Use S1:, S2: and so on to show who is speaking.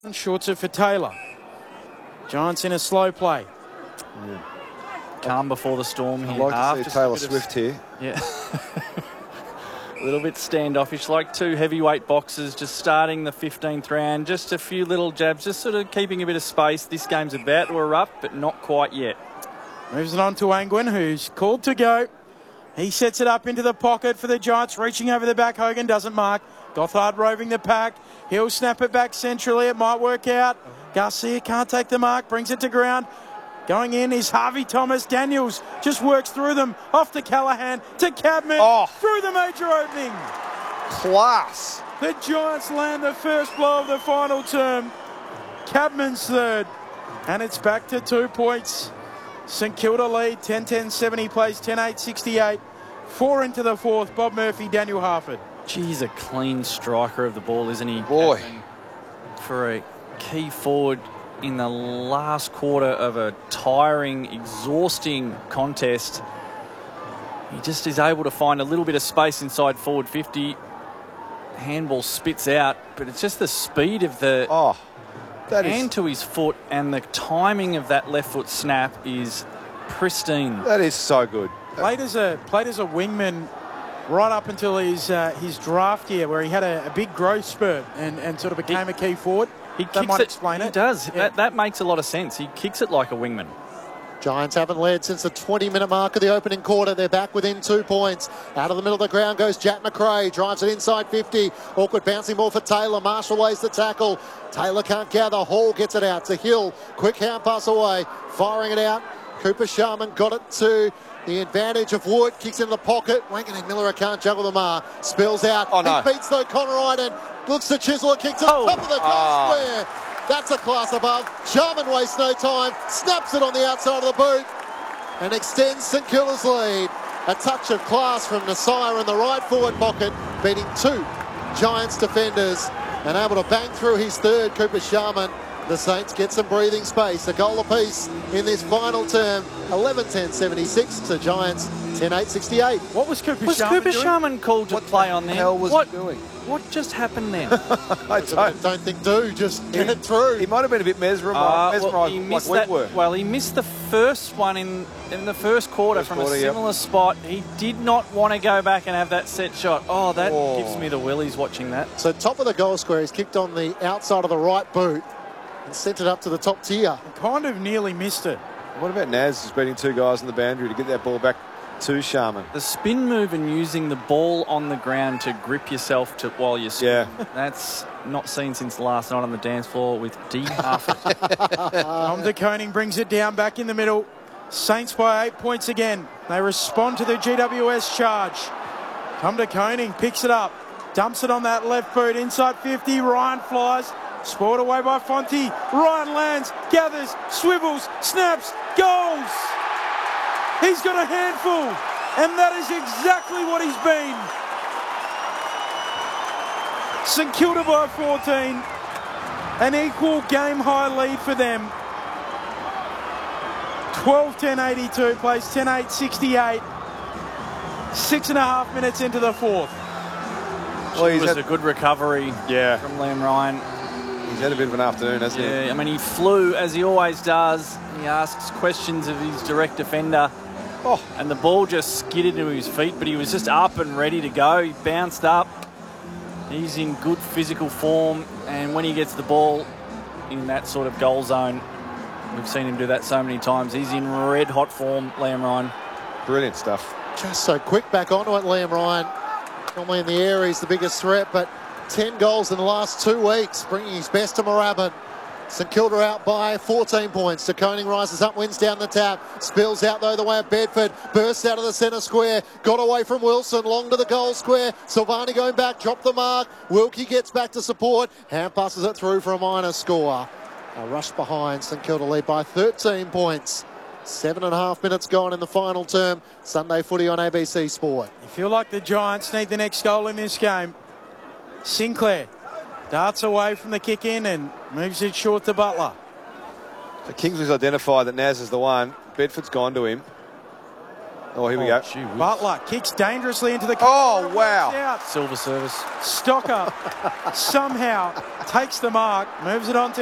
S1: Shorts it for Taylor. Giants in a slow play.
S2: Yeah. Calm before the storm here.
S3: I'd like to see Taylor Swift here.
S2: Yeah. A little bit standoffish, like two heavyweight boxers just starting the 15th round. Just a few little jabs, just sort of keeping a bit of space. This game's about to erupt, but not quite yet.
S1: Moves it on to Angwin, who's called to go. He sets it up into the pocket for the Giants, reaching over the back. Hogan doesn't mark. Gothard roving the pack. He'll snap it back centrally. It might work out. Garcia can't take the mark. Brings it to ground. Going in is Harvey Thomas. Daniels just works through them. Off to Callahan. To Cadman.
S3: Oh.
S1: Through the major opening.
S3: Class.
S1: The Giants land the first blow of the final term. Cadman's third. And it's back to 2 points. St Kilda lead 10-10-70 plays 10-8-68. 4 into the fourth. Bob Murphy, Daniel Harford.
S2: Geez, a clean striker of the ball, isn't he?
S3: Boy.
S2: Cadman, for a key forward in the last quarter of a tiring, exhausting contest. He just is able to find a little bit of space inside forward 50. Handball spits out, but it's just the speed of the hand to his foot and the timing of that left foot snap is pristine.
S3: That is so good.
S1: Played as a wingman right up until his draft year, where he had a big growth spurt and sort of became a key forward.
S2: He
S1: that
S2: kicks
S1: might
S2: it.
S1: Explain it.
S2: He does.
S1: Yeah.
S2: That makes a lot of sense. He kicks it like a wingman.
S4: Giants haven't led since the 20-minute mark of the opening quarter. They're back within 2 points. Out of the middle of the ground goes Jack McRae. Drives it inside 50. Awkward bouncing ball for Taylor. Marshall lays the tackle. Taylor can't gather. Hall gets it out to Hill. Quick hand pass away. Firing it out. Cooper Sharman got it to the advantage of Wood. Kicks into the pocket. Wangan and Miller can't juggle the mark. Spills out.
S3: Oh, no.
S4: He beats though Connor Iden. Looks to chisel. Kicks to the top of the goal square. That's a class above. Sharman wastes no time. Snaps it on the outside of the boot and extends St Kilda's lead. A touch of class from Nasir in the right forward pocket, beating two Giants defenders and able to bang through his third, Cooper Sharman. The Saints get some breathing space. A goal apiece in this final term. 11-10-76 to Giants 10-8-68.
S1: What was Cooper
S2: Was
S1: Sharman
S2: Cooper
S1: doing?
S2: Sharman called to play on there?
S3: What the hell was he doing?
S2: What just happened then?
S3: I
S4: Don't think just get it through.
S3: He might have been a bit mesmerised
S2: he missed
S3: like
S2: that.
S3: we were.
S2: Well, he missed the first one in the first quarter from a similar spot. He did not want to go back and have that set shot. Oh, that gives me the willies watching that.
S4: So top of the goal square, he's kicked on the outside of the right boot and sent it up to the top tier.
S1: Kind of nearly missed it.
S3: What about Naz just beating two guys in the boundary to get that ball back to Sharman?
S2: The spin move and using the ball on the ground to grip yourself while you're spinning.
S3: Yeah.
S2: That's not seen since last night on the dance floor with D. Harford.
S1: Tom de Koning brings it down back in the middle. Saints by 8 points again. They respond to the GWS charge. Tom de Koning picks it up. Dumps it on that left boot. Inside 50. Ryan flies. Spoiled away by Fonte. Ryan lands. Gathers. Swivels. Snaps. Goals. He's got a handful. And that is exactly what he's been. St Kilda by 14. An equal game-high lead for them. 12-10-82 plays 10-8-68. 6.5 minutes into the fourth.
S3: Well,
S2: It was a good recovery from Liam Ryan.
S3: He's had a bit of an afternoon, hasn't he?
S2: Yeah, I mean, he flew, as he always does. He asks questions of his direct defender. And the ball just skidded to his feet, but he was just up and ready to go. He bounced up. He's in good physical form, and when he gets the ball in that sort of goal zone, we've seen him do that so many times. He's in red-hot form, Liam Ryan.
S3: Brilliant stuff.
S4: Just so quick back onto it, Liam Ryan. Normally in the air, he's the biggest threat, but 10 goals in the last 2 weeks, bringing his best to Moorabbin. St Kilda out by 14 points. De Koning rises up, wins down the tap. Spills out, though, the way of Bedford. Bursts out of the centre square. Got away from Wilson. Long to the goal square. Silvani going back. Dropped the mark. Wilkie gets back to support. Hand passes it through for a minor score. A rush behind. St Kilda lead by 13 points. 7.5 minutes gone in the final term. Sunday footy on ABC Sport.
S1: You feel like the Giants need the next goal in this game. Sinclair darts away from the kick in and moves it short to Butler.
S3: So Kingsley's identified that Naz is the one. Bedford's gone to him. Oh, here we go.
S2: Gee whiz.
S1: Butler kicks dangerously into the
S3: Oh,
S1: corner.
S3: wow.
S1: Out.
S2: Silver service.
S1: Stocker somehow takes the mark, moves it on to